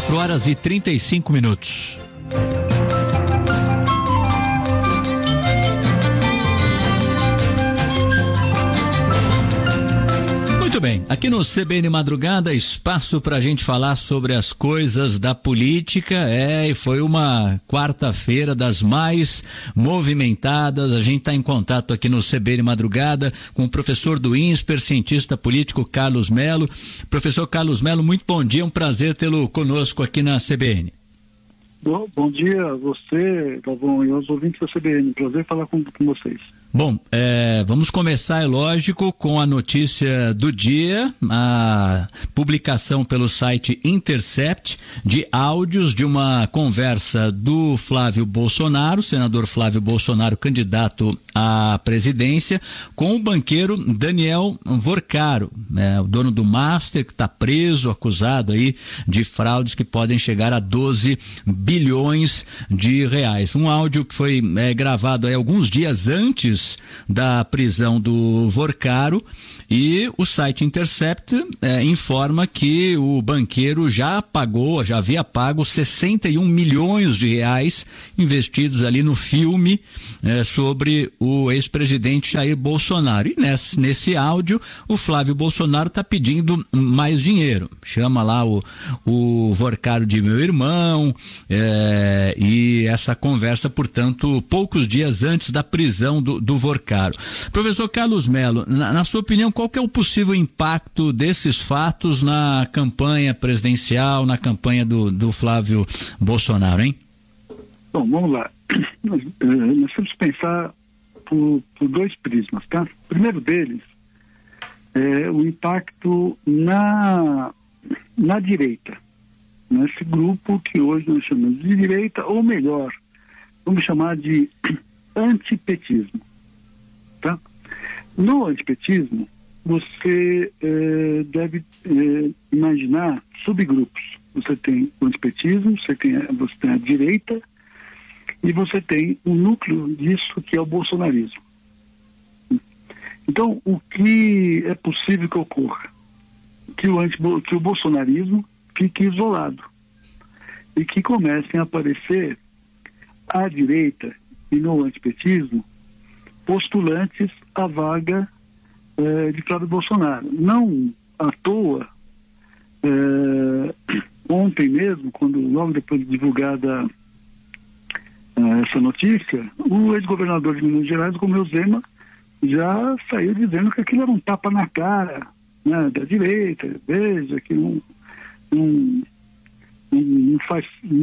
4h35. Muito bem, aqui no CBN Madrugada, espaço para a gente falar sobre as coisas da política. E foi uma quarta-feira das mais movimentadas. A gente está em contato aqui no CBN Madrugada com o professor do INSPER, cientista político Carlos Melo. Professor Carlos Melo, muito bom dia, um prazer tê-lo conosco aqui na CBN. Bom dia a você, Galvão, e aos ouvintes da CBN. Prazer falar com vocês. Bom, vamos começar, é lógico, com a notícia do dia, a publicação pelo site Intercept de áudios de uma conversa do Flávio Bolsonaro, senador Flávio Bolsonaro, candidato à presidência, com o banqueiro Daniel Vorcaro, o dono do Master, que está preso, acusado aí de fraudes que podem chegar a 12 bilhões de reais. Um áudio que foi gravado aí alguns dias antes da prisão do Vorcaro, e o site Intercept informa que o banqueiro já havia pago 61 milhões de reais investidos ali no filme sobre o ex-presidente Jair Bolsonaro. E nesse áudio o Flávio Bolsonaro está pedindo mais dinheiro, chama lá o Vorcaro de meu irmão, e essa conversa, portanto, poucos dias antes da prisão do Vorcaro. Professor Carlos Melo, na sua opinião, qual que é o possível impacto desses fatos na campanha presidencial, na campanha do Flávio Bolsonaro, hein? Bom, vamos lá. Nós temos que pensar por dois prismas, tá? O primeiro deles é o impacto na direita, nesse grupo que hoje nós chamamos de direita, ou melhor, vamos chamar de antipetismo. Tá? No antipetismo, você deve imaginar subgrupos. Você tem o antipetismo, você tem a direita, e você tem um núcleo disso que é o bolsonarismo. Então, o que é possível que ocorra? Que o bolsonarismo fique isolado e que comecem a aparecer à direita e no antipetismo postulantes à vaga de Flávio Bolsonaro. Não à toa, ontem mesmo, logo depois de divulgada essa notícia, o ex-governador de Minas Gerais, Romeu Zema, já saiu dizendo que aquilo era um tapa na cara, né, da direita. Veja que não faz,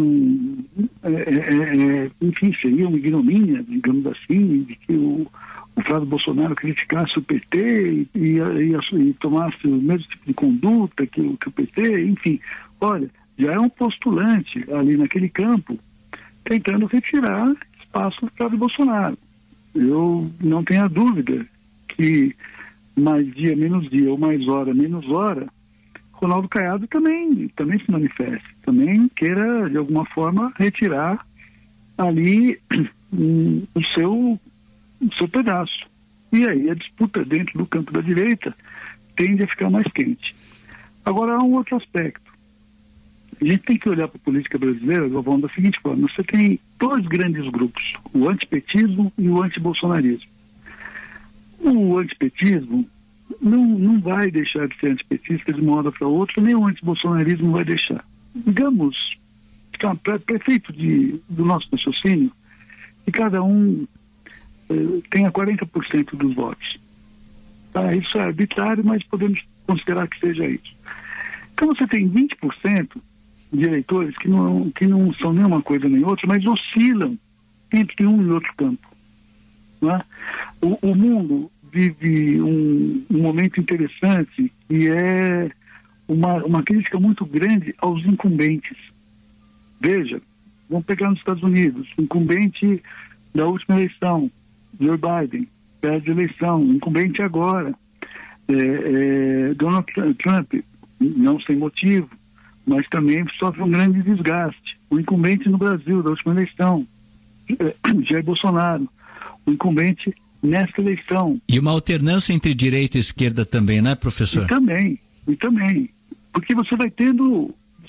enfim, seria uma ignomínia, digamos assim, de que o Flávio Bolsonaro criticasse o PT e tomasse o mesmo tipo de conduta que o PT, enfim. Olha, já é um postulante ali naquele campo tentando retirar espaço do Flávio Bolsonaro. Eu não tenho a dúvida que mais dia, menos dia, ou mais hora, menos hora, Ronaldo Caiado também se manifeste, também queira, de alguma forma, retirar ali o seu pedaço. E aí a disputa dentro do campo da direita tende a ficar mais quente. Agora, há um outro aspecto. A gente tem que olhar para a política brasileira, Galvão, da seguinte forma: você tem dois grandes grupos, o antipetismo e o antibolsonarismo. O antipetismo não vai deixar de ser antipetista de uma hora para outra, nem o antibolsonarismo vai deixar. Digamos, prefeito do nosso raciocínio, que cada um tenha 40% dos votos. Tá? Isso é arbitrário, mas podemos considerar que seja isso. Então você tem 20% de eleitores que não são nem uma coisa nem outra, mas oscilam entre um e outro campo. Não é? O mundo vive um momento interessante, que é uma crítica muito grande aos incumbentes. Veja, vamos pegar nos Estados Unidos, o incumbente da última eleição, Joe Biden, perde a eleição, incumbente agora, Donald Trump, não sem motivo, mas também sofre um grande desgaste. O incumbente no Brasil, da última eleição, Jair Bolsonaro, o incumbente nesta eleição. E uma alternância entre direita e esquerda também, né, professor? E também. Porque você vai tendo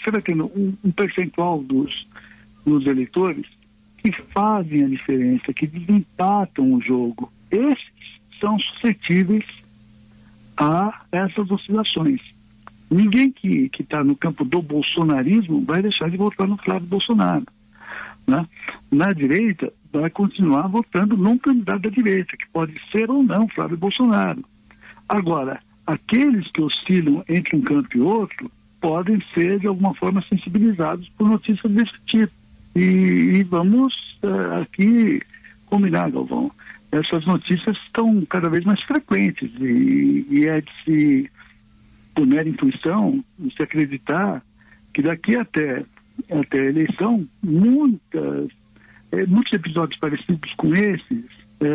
você vai tendo um percentual dos eleitores que fazem a diferença, que desempatam o jogo. Esses são suscetíveis a essas oscilações. Ninguém que está no campo do bolsonarismo vai deixar de votar no Flávio Bolsonaro, né? Na direita, vai continuar votando num candidato da direita, que pode ser ou não Flávio Bolsonaro. Agora, aqueles que oscilam entre um campo e outro podem ser, de alguma forma, sensibilizados por notícias desse tipo. E vamos aqui combinar, Galvão. Essas notícias estão cada vez mais frequentes e é de se, por mera intuição, de se acreditar que daqui até a eleição, muitos episódios parecidos com esses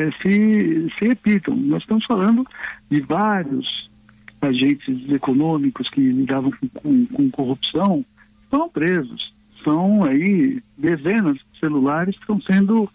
se repitam. Nós estamos falando de vários agentes econômicos que lidavam com corrupção, estão presos. São aí dezenas de celulares que estão sendo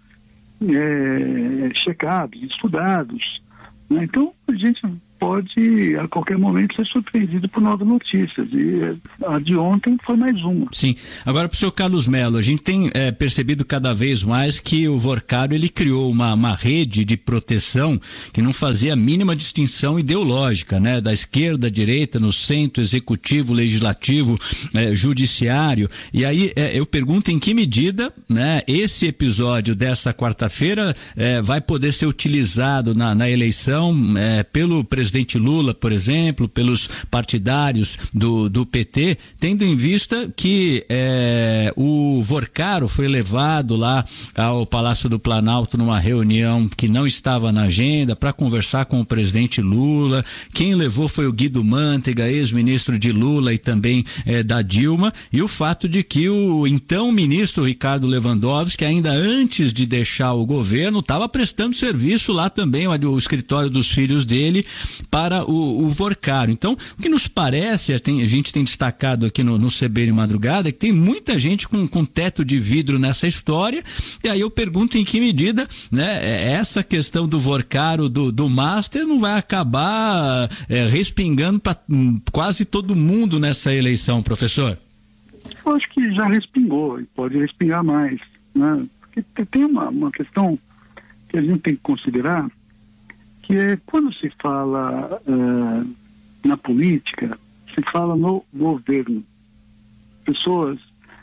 checados, estudados, né? Então a gente pode a qualquer momento ser surpreendido por novas notícias, e a de ontem foi mais uma. Sim. Agora, para o senhor Carlos Mello, a gente tem percebido cada vez mais que o Vorcaro, ele criou uma rede de proteção que não fazia a mínima distinção ideológica, né? Da esquerda, direita, no centro, executivo, legislativo, judiciário. E aí eu pergunto em que medida, né, esse episódio dessa quarta-feira vai poder ser utilizado na eleição pelo presidente Lula, por exemplo, pelos partidários do PT, tendo em vista que o Vorcaro foi levado lá ao Palácio do Planalto numa reunião que não estava na agenda para conversar com o presidente Lula. Quem levou foi o Guido Mantega, ex-ministro de Lula e também da Dilma, e o fato de que o então ministro Ricardo Lewandowski, ainda antes de deixar o governo, estava prestando serviço lá também, o escritório dos filhos dele, para o Vorcaro. Então, o que nos parece, a gente tem destacado aqui no CBN Madrugada, é que tem muita gente com teto de vidro nessa história, e aí eu pergunto em que medida, né, essa questão do Vorcaro, do Master, não vai acabar respingando para quase todo mundo nessa eleição, professor? Eu acho que já respingou e pode respingar mais, né? Porque tem uma questão que a gente tem que considerar, que é quando se fala na política, se fala no governo. Pessoas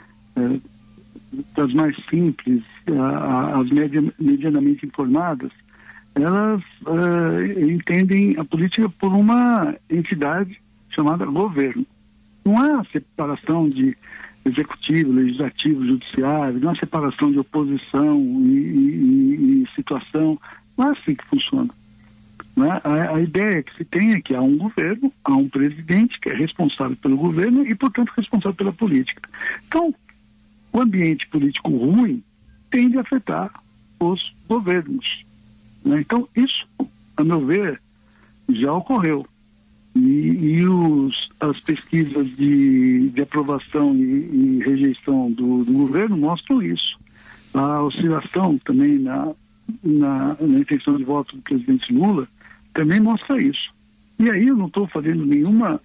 das mais simples, as medianamente informadas, elas entendem a política por uma entidade chamada governo. Não há separação de executivo, legislativo, judiciário, não há separação de oposição e situação. Não é assim que funciona. Né? A ideia que se tem é que há um governo, há um presidente que é responsável pelo governo e, portanto, responsável pela política. Então, o ambiente político ruim tende a afetar os governos, né? Então, isso, a meu ver, já ocorreu. E as pesquisas de aprovação e rejeição do governo mostram isso. A oscilação também na intenção de voto do presidente Lula também mostra isso. E aí eu não estou fazendo nenhuma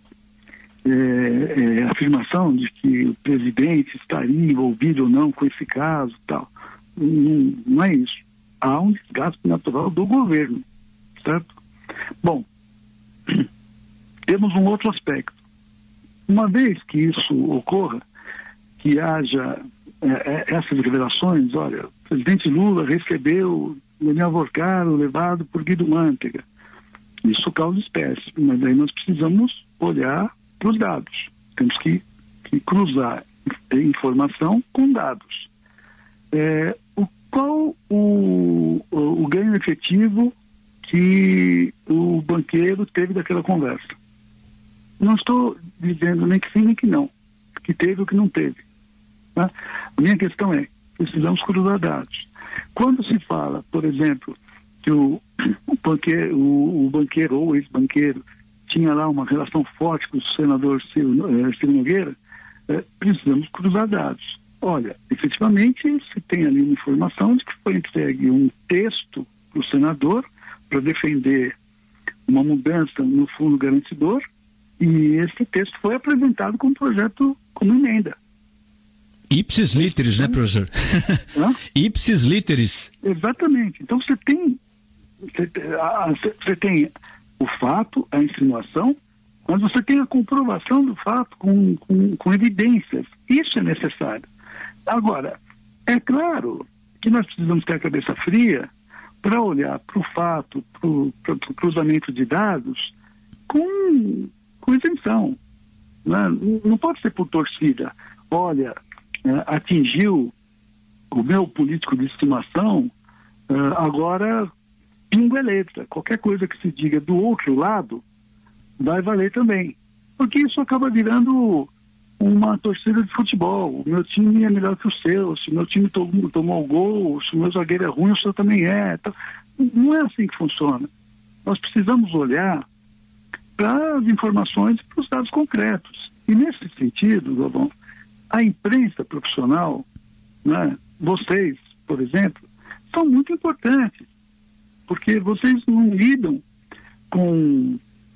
afirmação de que o presidente estaria envolvido ou não com esse caso e tal. Não é isso. Há um desgaste natural do governo, certo? Bom, temos um outro aspecto. Uma vez que isso ocorra, que haja essas revelações, olha, o presidente Lula recebeu Daniel Vorcaro levado por Guido Mantega. Isso causa espécie, mas aí nós precisamos olhar para os dados. Temos que cruzar informação com dados. Qual o ganho efetivo que o banqueiro teve daquela conversa? Não estou dizendo nem que sim nem que não, que teve ou que não teve. Tá? A minha questão é, precisamos cruzar dados. Quando se fala, por exemplo, que o banqueiro ou o ex-banqueiro tinha lá uma relação forte com o senador Ciro Nogueira, precisamos cruzar dados. Olha, efetivamente se tem ali uma informação de que foi entregue um texto para o senador para defender uma mudança no fundo garantidor, e esse texto foi apresentado como projeto como emenda. Ipsis literis, né, professor? Ipsis literis. Exatamente. Então você tem o fato, a insinuação, mas você tem a comprovação do fato com evidências. Isso é necessário. Agora, é claro que nós precisamos ter a cabeça fria para olhar para o fato, para o cruzamento de dados com isenção. Não pode ser por torcida. Olha, atingiu o meu político de estimação, agora pingo é letra. Qualquer coisa que se diga do outro lado vai valer também. Porque isso acaba virando uma torcida de futebol. O meu time é melhor que o seu. Se o meu time tomou o gol, se o meu zagueiro é ruim, o seu também é. Não é assim que funciona. Nós precisamos olhar para as informações e para os dados concretos. E nesse sentido, Galvão, a imprensa profissional, né, vocês, por exemplo, são muito importantes, porque vocês não lidam com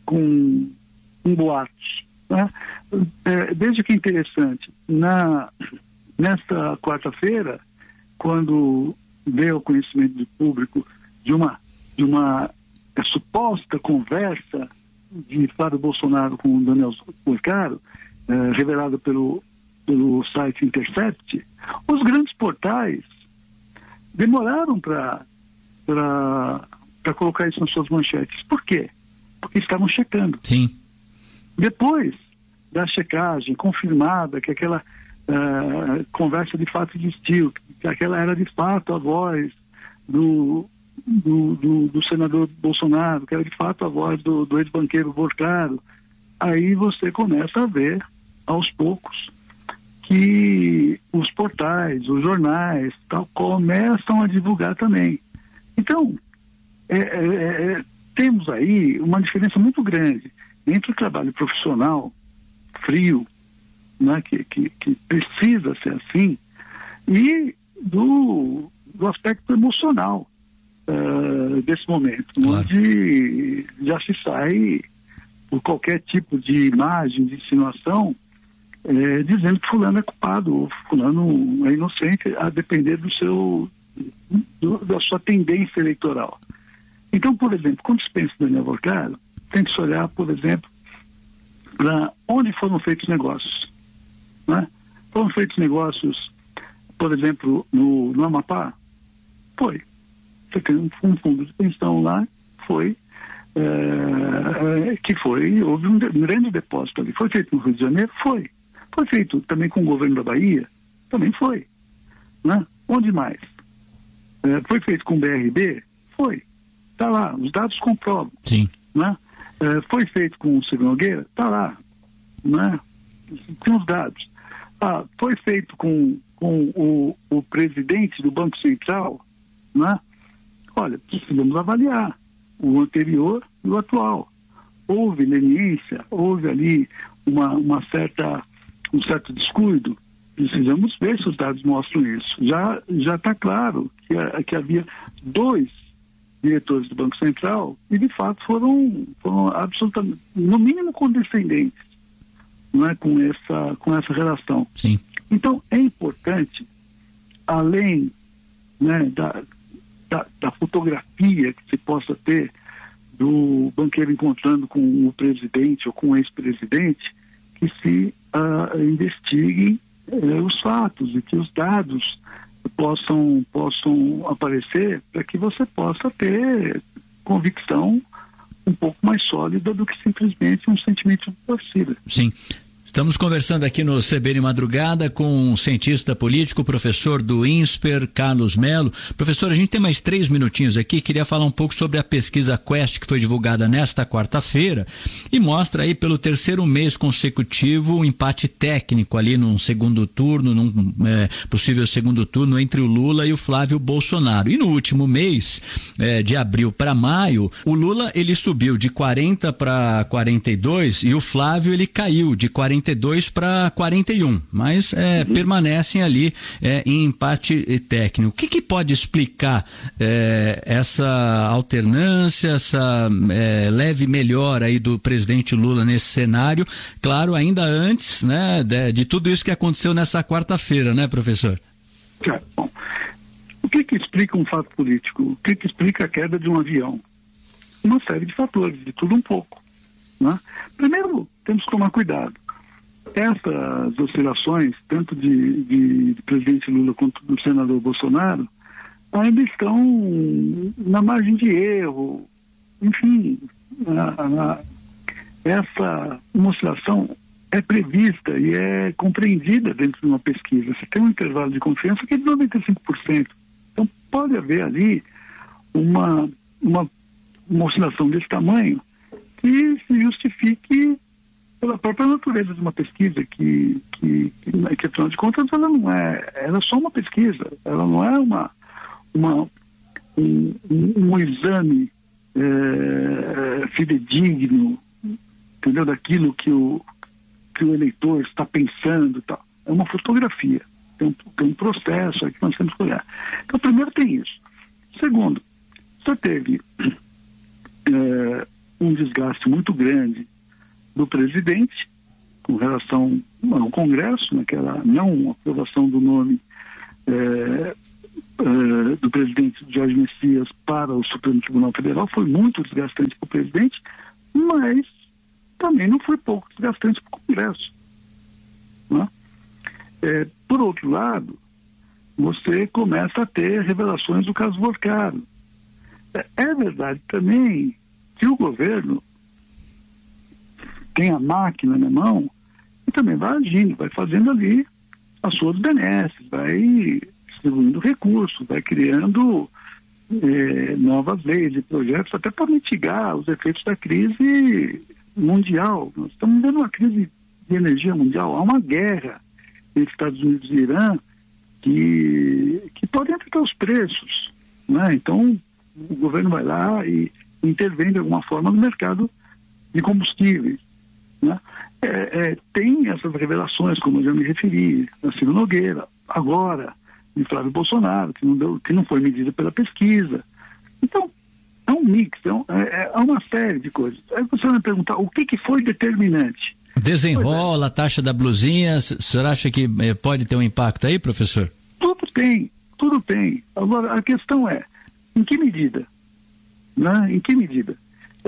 boatos. Né? Desde que é interessante, nesta quarta-feira, quando veio ao conhecimento do público de uma suposta conversa de Flávio Bolsonaro com o Daniel Porcaro, revelada pelo site Intercept, os grandes portais demoraram para colocar isso nas suas manchetes. Por quê? Porque estavam checando. Sim. Depois da checagem confirmada que aquela conversa de fato existiu, que aquela era de fato a voz do senador Bolsonaro, que era de fato a voz do ex-banqueiro Porcaro, aí você começa a ver, aos poucos, que os portais, os jornais, tal, começam a divulgar também. Então, temos aí uma diferença muito grande entre o trabalho profissional, frio, né, que precisa ser assim, e do aspecto emocional desse momento, claro, onde já se sai por qualquer tipo de imagem, de insinuação, dizendo que fulano é culpado, ou fulano é inocente, a depender da sua tendência eleitoral. Então, por exemplo, quando se pensa em Daniel Porcaro, tem que se olhar, por exemplo, para onde foram feitos negócios. Né? Foram feitos negócios, por exemplo, no Amapá? Foi. Você tem um fundo de pensão lá, houve um grande depósito ali. Foi feito no Rio de Janeiro? Foi. Foi feito também com o governo da Bahia? Também foi. Né? Onde mais? Foi feito com o BRB? Foi. Está lá, os dados comprovam. Sim. Né? Foi feito com o Silvio Nogueira? Está lá. Né? Tem os dados. Foi feito com o presidente do Banco Central? Né? Olha, precisamos avaliar o anterior e o atual. Houve leniência, houve ali um certo descuido. Precisamos ver se os dados mostram isso. Já está claro que havia 2 diretores do Banco Central e, de fato, foram absolutamente, no mínimo, condescendentes, não é, com essa relação. Sim. Então, é importante, além, né, da fotografia que se possa ter do banqueiro encontrando com o presidente ou com o ex-presidente, que se investiguem os fatos e que os dados possam aparecer para que você possa ter convicção um pouco mais sólida do que simplesmente um sentimento de torcida. Sim. Estamos conversando aqui no CBN Madrugada com um cientista político, professor do INSPER, Carlos Melo. Professor, a gente tem mais 3 minutinhos aqui, queria falar um pouco sobre a pesquisa Quest, que foi divulgada nesta quarta-feira, e mostra aí pelo 3º mês consecutivo um empate técnico ali num segundo turno, num possível segundo turno entre o Lula e o Flávio Bolsonaro. E no último mês, de abril para maio, o Lula ele subiu de 40 para 42 e o Flávio ele caiu de 43 42 para 41, mas permanecem ali em empate técnico. O que pode explicar essa alternância, essa leve melhora aí do presidente Lula nesse cenário? Claro, ainda antes, né, de tudo isso que aconteceu nessa quarta-feira, né, professor? Bom, o que explica um fato político? O que explica a queda de um avião? Uma série de fatores, de tudo um pouco, né? Primeiro, temos que tomar cuidado. Essas oscilações, tanto de presidente Lula quanto do senador Bolsonaro, ainda estão na margem de erro. Enfim, essa oscilação é prevista e é compreendida dentro de uma pesquisa. Você tem um intervalo de confiança que é de 95%. Então, pode haver ali uma oscilação desse tamanho que se justifique pela própria natureza de uma pesquisa que afinal de contas, ela é só uma pesquisa, ela não é um exame fidedigno, entendeu? Daquilo que o eleitor está pensando, tal. É uma fotografia, tem um processo aí que nós temos que olhar. Então, primeiro tem isso. Segundo, você teve um desgaste muito grande do presidente com relação ao Congresso, naquela não aprovação do nome do presidente Jorge Messias para o Supremo Tribunal Federal, foi muito desgastante para o presidente, mas também não foi pouco desgastante para o Congresso, né? Por outro lado, você começa a ter revelações do caso Vorcado. É verdade também que o governo tem a máquina na mão e também vai agindo, vai fazendo ali as suas benesses, vai distribuindo recursos, vai criando novas leis e projetos até para mitigar os efeitos da crise mundial. Nós estamos vivendo uma crise de energia mundial, há uma guerra entre Estados Unidos e Irã que pode afetar os preços, né? Então o governo vai lá e intervém de alguma forma no mercado de combustíveis, né? Tem essas revelações, como eu já me referi, na Ciro Nogueira, agora de Flávio Bolsonaro, que não foi medida pela pesquisa. Então, é um mix, é uma série de coisas. Aí você vai me perguntar, o que foi determinante? Desenrola a taxa da blusinha, o senhor acha que pode ter um impacto aí, professor? Tudo tem. Agora, a questão é, em que medida? Né? Em que medida?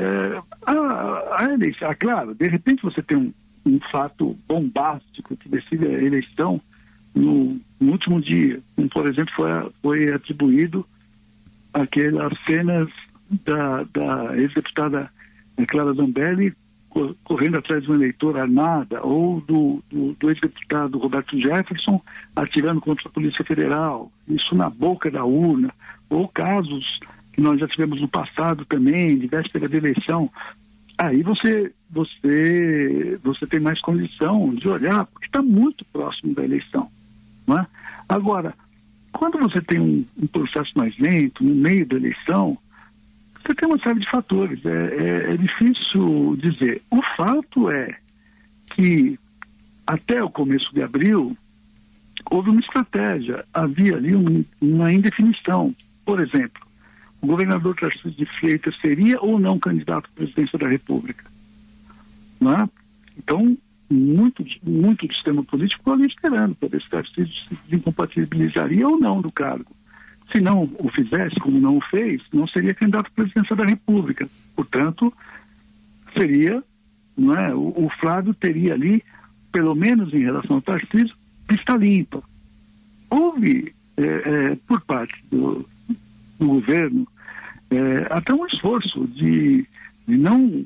A eleição, claro, de repente você tem um fato bombástico que decide a eleição no último dia, como, por exemplo, foi atribuído aquelas cenas da ex-deputada Clara Zambelli correndo atrás de uma eleitora armada, ou do ex-deputado Roberto Jefferson atirando contra a Polícia Federal, isso na boca da urna, ou casos que nós já tivemos no passado também, de véspera de eleição. Aí você tem mais condição de olhar, porque está muito próximo da eleição, não é? Agora, quando você tem um processo mais lento, no meio da eleição, você tem uma série de fatores, é difícil dizer. O fato é que até o começo de abril houve uma estratégia, havia ali uma indefinição. Por exemplo, o governador Tarcísio de Freitas seria ou não candidato à presidência da República, não é? Então, muito do sistema político ficou ali esperando para ver se Tarcísio se incompatibilizaria ou não do cargo. Se não o fizesse, como não o fez, não seria candidato à presidência da República. Portanto, seria, não é? O Flávio teria ali, pelo menos em relação ao Tarcísio, pista limpa. Houve, por parte do governo, até um esforço de não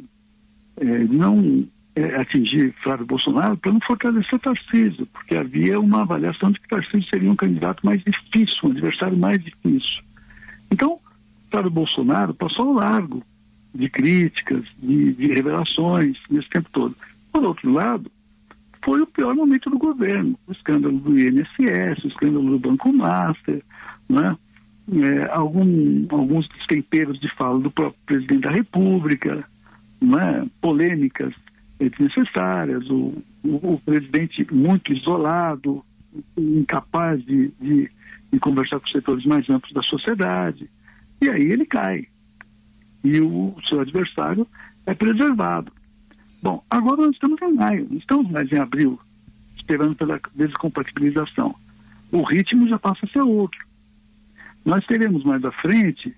atingir Flávio Bolsonaro para não fortalecer Tarcísio, porque havia uma avaliação de que Tarcísio seria um candidato mais difícil, um adversário mais difícil. Então, Flávio Bolsonaro passou ao largo de críticas, de revelações nesse tempo todo. Por outro lado, foi o pior momento do governo, o escândalo do INSS, o escândalo do Banco Master, né? Alguns destemperos de fala do próprio presidente da República, né? Polêmicas desnecessárias, o presidente muito isolado, incapaz de conversar com os setores mais amplos da sociedade, e aí ele cai. E o seu adversário é preservado. Bom, agora nós estamos em maio, não estamos mais em abril, esperando pela descompatibilização. O ritmo já passa a ser outro. Nós teremos mais à frente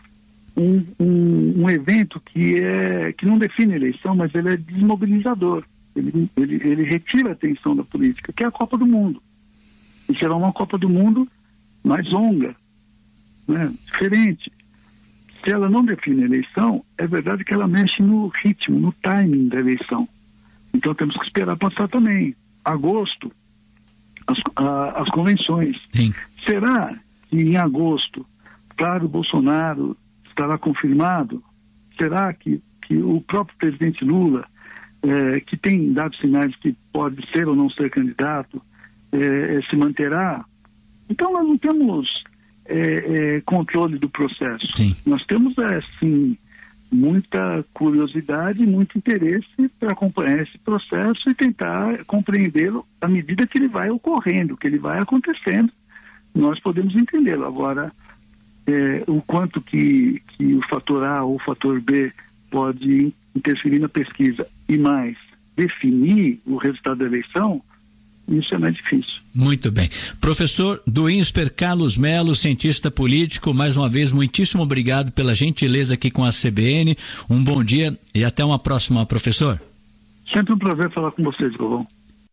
um evento que não define a eleição, mas ele é desmobilizador. Ele retira a atenção da política, que é a Copa do Mundo. E será uma Copa do Mundo mais longa, né? Diferente. Se ela não define a eleição, é verdade que ela mexe no ritmo, no timing da eleição. Então temos que esperar passar também. Agosto, as convenções. Sim. Será que em agosto, claro, Bolsonaro estará confirmado? Será que o próprio presidente Lula, que tem dado sinais que pode ser ou não ser candidato, se manterá? Então nós não temos controle do processo. Sim. Nós temos, sim, muita curiosidade e muito interesse para acompanhar esse processo e tentar compreendê-lo à medida que ele vai ocorrendo, que ele vai acontecendo. Nós podemos entendê-lo. Agora, o quanto que o fator A ou o fator B pode interferir na pesquisa e mais definir o resultado da eleição, isso é mais difícil. Muito bem. Professor do INSPER, Carlos Melo, cientista político, mais uma vez, muitíssimo obrigado pela gentileza aqui com a CBN. Um bom dia e até uma próxima, professor. Sempre um prazer falar com vocês, Galvão.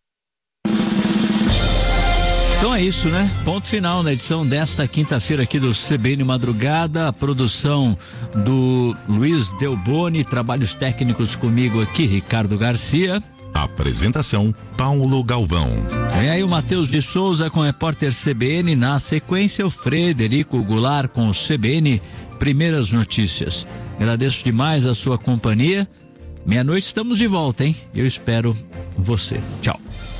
Então é isso, né? Ponto final na edição desta quinta-feira aqui do CBN Madrugada. A produção do Luiz Delboni, trabalhos técnicos comigo aqui, Ricardo Garcia. Apresentação, Paulo Galvão. Vem aí o Matheus de Souza com o repórter CBN. Na sequência, o Frederico Goulart com o CBN Primeiras Notícias. Agradeço demais a sua companhia. Meia-noite estamos de volta, hein? Eu espero você. Tchau.